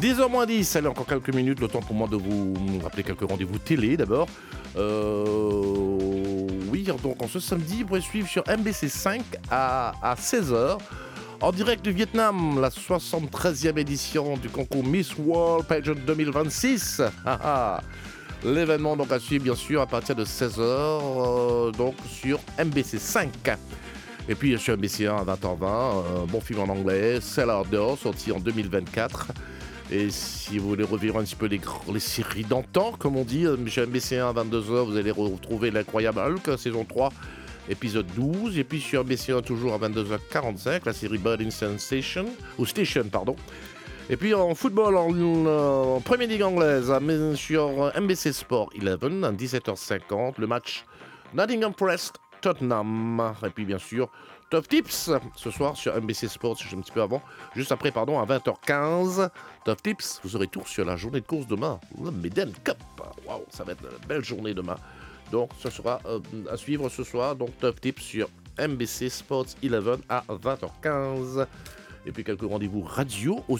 10h moins 10, allez, encore quelques minutes, le temps pour moi de vous rappeler quelques rendez-vous télé d'abord. Oui, donc en ce samedi, vous pourrez suivre sur MBC5 à 16h. En direct du Vietnam, la 73e édition du concours Miss World Pageant 2026. L'événement donc à suivre bien sûr à partir de 16h donc sur MBC5. Et puis sur MBC1 à 20h20, bon film en anglais, Cellar Door, sorti en 2024. Et si vous voulez revivre un petit peu les séries d'antan, comme on dit, sur MBC1 à 22h, vous allez retrouver l'incroyable Hulk, saison 3, épisode 12. Et puis sur MBC1 toujours à 22h45, la série Burning Station. Et puis en football, en Premier Ligue anglaise, sur MBC Sport 11, à 17h50, le match Nottingham Forest Tottenham. Et puis bien sûr, Top Tips, ce soir sur MBC Sport, un petit peu avant, juste après, à 20h15. Top Tips, vous aurez tout sur la journée de course demain, le Meden Cup. Waouh, ça va être une belle journée demain. Donc, ce sera à suivre ce soir, donc Top Tips sur MBC Sports 11 à 20h15. Et puis quelques rendez-vous radio aussi.